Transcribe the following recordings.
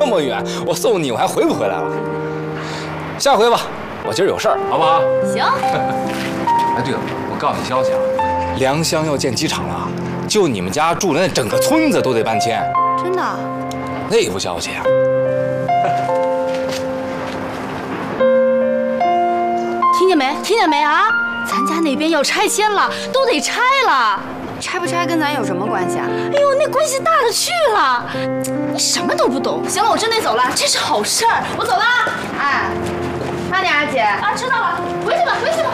么远，我送你我还回不回来了？下回吧，我今儿有事儿，好不好？ 行。 哎，对了，我告诉你消息啊，良乡要建机场了，就你们家住的那整个村子都得搬迁。 真的？ 内部消息啊。 听见没？听见没啊？咱家那边要拆迁了，都得拆了。 拆不拆跟咱有什么关系啊？ 哎呦，那关系大了去了。你什么都不懂。行了，我真得走了，这是好事儿，我走了。 哎，慢点啊，姐。 啊，知道了，回去吧，回去吧。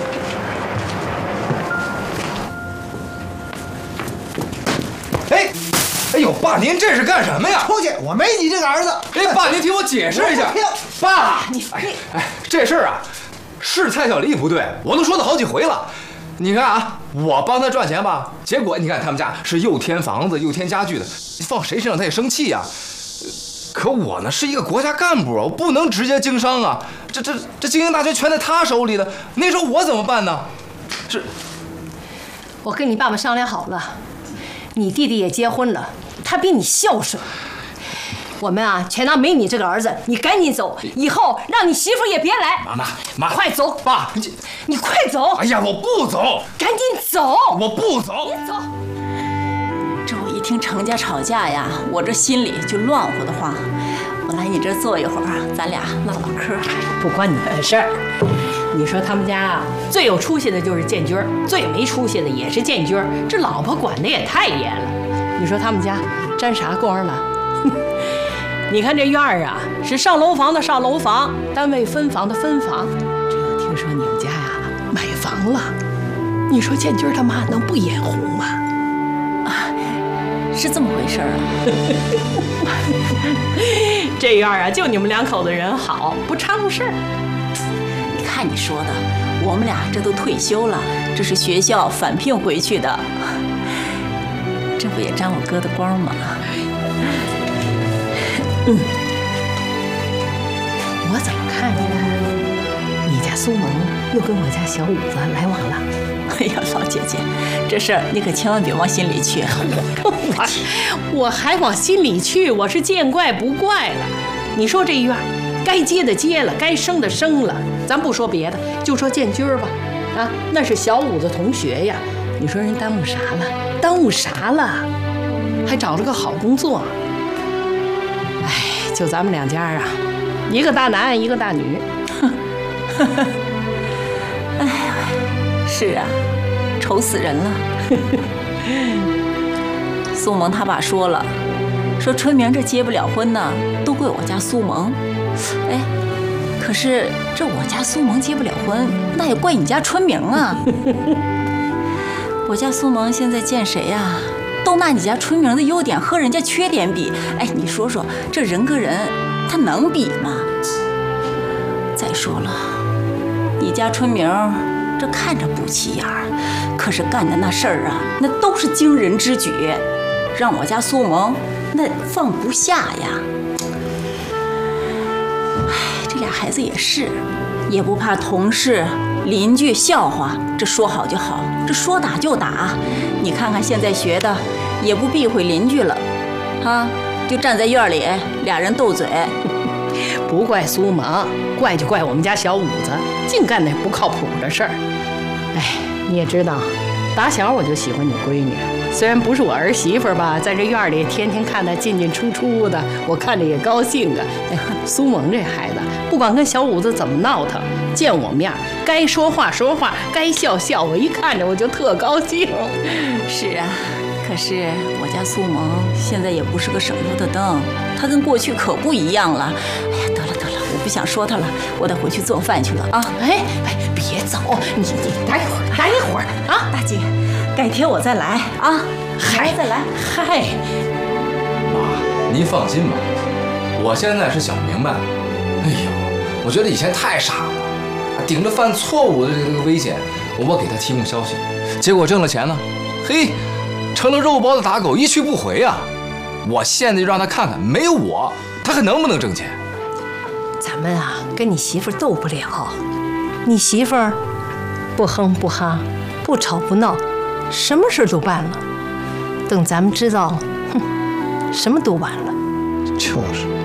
哎，哎呦，爸，您这是干什么呀？ 出去！我没你这个儿子。 哎，爸，您听我解释一下。爸，这事儿啊，是蔡小丽不对，我都说了好几回了。你看啊，我帮他赚钱吧，结果你看他们家是又添房子又添家具的，放谁身上他也生气呀。可我呢是一个国家干部，我不能直接经商啊，这经营大权全在他手里的，那时候我怎么办呢？是， 我跟你爸爸商量好了，你弟弟也结婚了，他比你孝顺。我们啊，全当没你这个儿子，你赶紧走，以后让你媳妇也别来。 妈， 快走！ 爸， 你快走！ 哎呀，我不走， 赶紧走！ 我不走， 你走。 这我一听程家吵架呀，我这心里就乱乎的慌。我来你这儿坐一会儿，咱俩唠唠嗑。 不关你的事儿。你说他们家啊，最有出息的就是建军，最没出息的也是建军。这老婆管的也太严了。你说他们家沾啥光了？你看这院儿啊，是上楼房的上楼房，单位分房的分房。这要听说你们家呀买房了，你说建军他妈能不眼红吗？ 啊，是这么回事啊。 这院儿啊，就你们两口子人好，不掺和事儿。 你看你说的，我们俩这都退休了，这是学校返聘回去的，这不也沾我哥的光吗？ 我怎么看出来你家苏萌又跟我家小五子来往了？ 哎呀，老姐姐，这事儿你可千万别往心里去。 我还往心里去，我是见怪不怪了。你说这院该接的接了，该生的生了，咱不说别的，就说建军吧，啊，那是小五子同学呀。你说人耽误啥了？耽误啥了？还找了个好工作。哎，就咱们两家啊，一个大男，一个大女。 哎呀，是啊，愁死人了。苏萌他爸说了，说春明这结不了婚呢，都怪我家苏萌。哎，可是这我家苏萌结不了婚，那也怪你家春明啊。我家苏萌现在见谁呀？都拿你家春明的优点和人家缺点比。哎，你说说，这人跟人他能比吗？再说了，你家春明这看着不起眼儿，可是干的那事儿啊，那都是惊人之举，让我家苏萌那放不下呀。哎，这俩孩子也是，也不怕同事邻居笑话，这说好就好，这说打就打。你看看现在学的，也不避讳邻居了，啊，就站在院里俩人斗嘴。 不怪苏萌，怪就怪我们家小五子，净干那不靠谱的事儿。哎，你也知道，打小我就喜欢你闺女，虽然不是我儿媳妇吧，在这院里天天看她进进出出的，我看着也高兴啊。哎，苏萌这孩子，不管跟小五子怎么闹腾，见我面该说话说话，该笑笑，我一看着我就特高兴。 是啊，可是我家苏萌现在也不是个省油的灯，她跟过去可不一样了。哎呀，得了，我不想说她了，我得回去做饭去了啊！ 哎，别走，你待一会儿啊， 大姐，改天我再来啊，还再来。 嗨， 妈，您放心吧，我现在是想明白了。哎呦，我觉得以前太傻了，顶着犯错误的这个危险，我给他提供消息，结果挣了钱呢，嘿，成了肉包子打狗，一去不回啊！我现在就让他看看，没有我，他还能不能挣钱？ 咱们啊，跟你媳妇斗不了。你媳妇儿不哼不哈，不吵不闹，什么事都办了。等咱们知道，哼，什么都晚了。 就是。